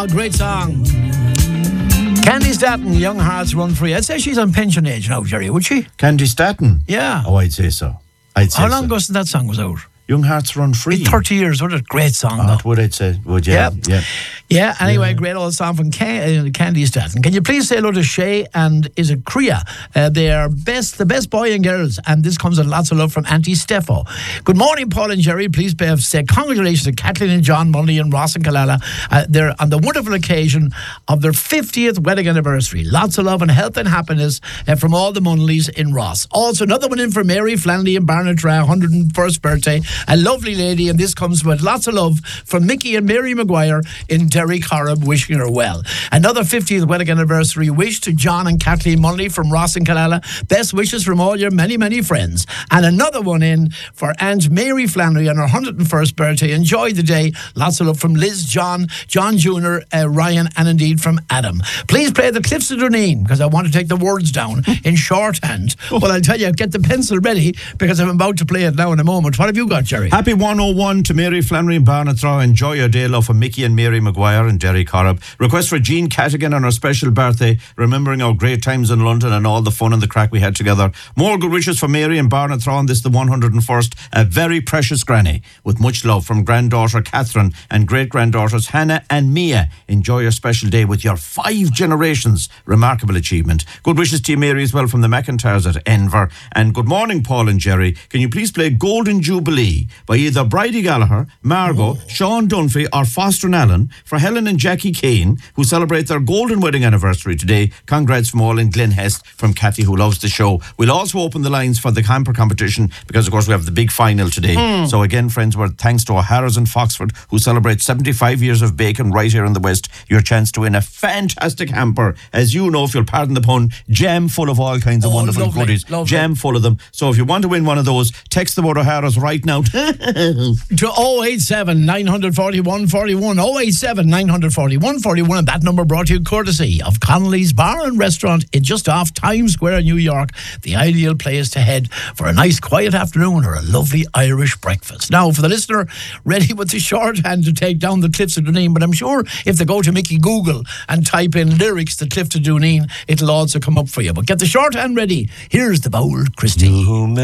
A great song. Candy Staton, Young Hearts Run Free. I'd say she's on pension age now, Jerry, would she? Candy Staton? Yeah. Oh, I'd say so. How long ago since that song was out? Young Hearts Run Free. 30 years. What a great song, though. What would I say? Would you? Yeah, anyway, great old song from Candy Staton. Can you please say hello to Shay and is it Kriya? They are the best boy and girls, and this comes with lots of love from Auntie Steffo. Good morning, Paul and Jerry. Please say congratulations to Kathleen and John Munley and Ross and Killala. They're on the wonderful occasion of their 50th wedding anniversary. Lots of love and health and happiness from all the Munleys in Ross. Also, another one in for Mary Flanley in Barnatrae, 101st birthday. A lovely lady, and this comes with lots of love from Mickey and Mary Maguire in Derry Corrib, wishing her well. Another 50th wedding anniversary wish to John and Kathleen Munley from Ross and Killala. Best wishes from all your many, many friends. And another one in for Aunt Mary Flannery on her 101st birthday. Enjoy the day. Lots of love from Liz, John Jr., Ryan, and indeed from Adam. Please play the Cliffs of Dooneen, because I want to take the words down in shorthand. Well, I'll tell you, get the pencil ready, because I'm about to play it now in a moment. What have you got, Jerry? Happy 101 to Mary Flannery in Barnatrae. Enjoy your day, love, from Mickey and Mary Maguire in Derry Corrib. Request for Jean Catigan on her special birthday, remembering our great times in London and all the fun and the crack we had together. More good wishes for Mary in Barnatrae on this, the 101st. A very precious granny, with much love from granddaughter Catherine and great-granddaughters Hannah and Mia. Enjoy your special day with your 5 generations. Remarkable achievement. Good wishes to you, Mary, as well, from the McIntyres at Enver. And good morning, Paul and Jerry. Can you please play Golden Jubilee by either Bridie Gallagher, Margot, Sean Dunphy or Foster and Allen for Helen and Jackie Kane, who celebrate their golden wedding anniversary today. Congrats from all in Glen Hest, from Kathy, who loves the show. We'll also open the lines for the camper competition, because of course we have the big final today. So again, friends, we're thanks to O'Hara's in Foxford, who celebrate 75 years of bacon right here in the West. Your chance to win a fantastic hamper, as you know, if you'll pardon the pun, jam full of all kinds of wonderful goodies. Jam full of them. So if you want to win one of those, text the word O'Hara's right now to 087 941 41, 087 941 41, and that number brought to you courtesy of Connolly's Bar and Restaurant in just off Times Square, New York. The ideal place to head for a nice quiet afternoon or a lovely Irish breakfast. Now, for the listener ready with the shorthand to take down the Cliffs of Dooneen, but I'm sure if they go to Mickey Google and type in lyrics the Cliffs of Dooneen, it'll also come up for you. But get the shorthand ready. Here's the bold Christie.